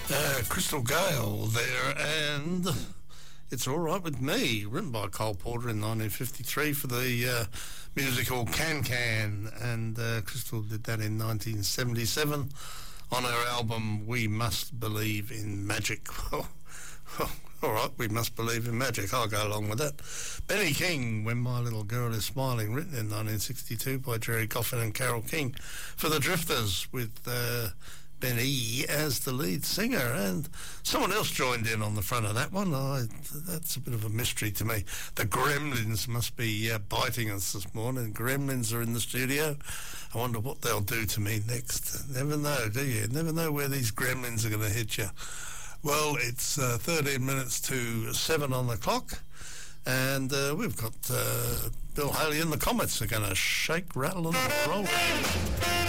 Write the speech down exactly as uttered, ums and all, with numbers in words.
Uh, Crystal Gale there, and It's All Right With Me, written by Cole Porter in nineteen fifty-three for the uh, musical Can Can, and uh, Crystal did that in nineteen seventy-seven on her album We Must Believe in Magic. Well, all right, we must believe in magic. I'll go along with that. Benny King, When My Little Girl Is Smiling, written in nineteen sixty-two by Jerry Coffin and Carole King for the Drifters, with uh, Ben E as the lead singer, and someone else joined in on the front of that one. I, that's a bit of a mystery to me. The Gremlins must be uh, biting us this morning. Gremlins are in the studio. I wonder what they'll do to me next. Never know, do you? Never know where these gremlins are going to hit you. Well, it's uh, thirteen minutes to seven on the clock, and uh, we've got uh, Bill Haley and the Comets are going to shake, rattle and roll.